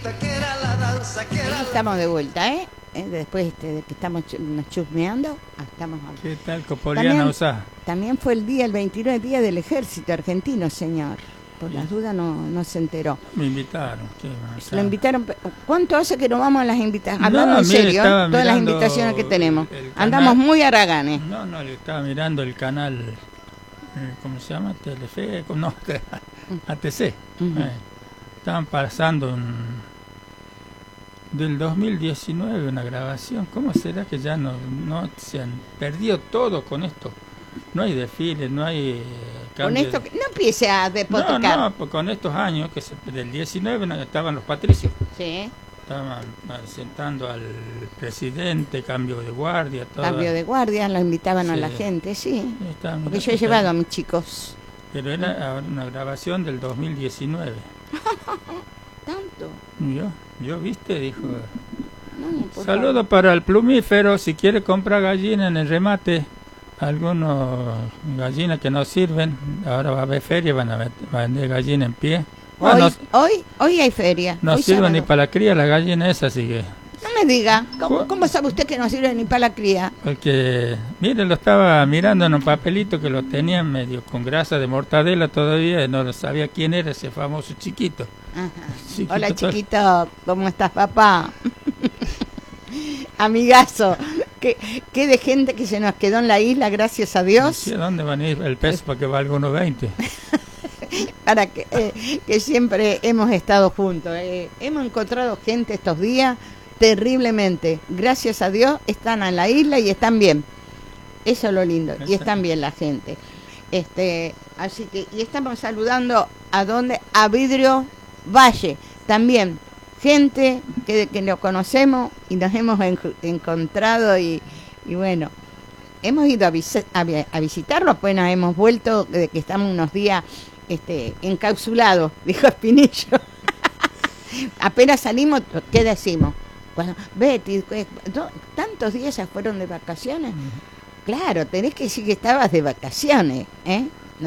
Estamos de vuelta, ¿eh? Después de que estamos nos chusmeando, estamos ¿Qué tal, Copoliana Osá? También fue el 29 día del ejército argentino, señor. Por las dudas no se enteró. Me invitaron. Lo invitaron. ¿Cuánto hace que no vamos a las invitaciones? Hablando en serio, todas las invitaciones que tenemos. Andamos muy haraganes. No, le estaba mirando el canal, ¿cómo se llama? Telefe, no, ATC. Estaban pasando del 2019 una grabación. ¿Cómo será que ya no se han perdido todo con esto? No hay desfiles, no hay con esto no empiece a depotecar. No, pues con estos años del 19 estaban los patricios. Sí. Estaban sentando al presidente, cambio de guardia, todo. Cambio de guardia, lo invitaban a la gente, sí. Porque yo he llevado a mis chicos. Pero era una grabación del 2019. ¿Tanto? Yo viste, dijo. Saludo para el plumífero, si quiere comprar gallina en el remate. Algunos gallinas que no sirven, ahora va a haber feria, van a vender gallina en pie. Bueno, hoy hay feria. No sirven ni para la cría la gallina esa, así que... No me diga, ¿cómo sabe usted que no sirve ni para la cría? Porque, mire, lo estaba mirando en un papelito que lo tenían medio con grasa de mortadela todavía, no lo sabía quién era ese famoso chiquito. Ajá. Hola chiquito, ¿cómo estás, papá? Amigazo, ¿qué de gente que se nos quedó en la isla, gracias a Dios? Sí, ¿a dónde van a ir el peso para que valga unos 20? Para que siempre hemos estado juntos. Hemos encontrado gente estos días terriblemente. Gracias a Dios están en la isla y están bien. Eso es lo lindo. Y están bien la gente. Así que, y estamos saludando a Vidrio Valle también. Gente que lo conocemos y nos hemos encontrado y bueno, hemos ido a visitarlo, apenas hemos vuelto, de que estamos unos días encapsulados, dijo Espinillo. Apenas salimos, ¿qué decimos? Bueno, Betty, ¿tantos días ya fueron de vacaciones? Claro, tenés que decir que estabas de vacaciones, ¿eh?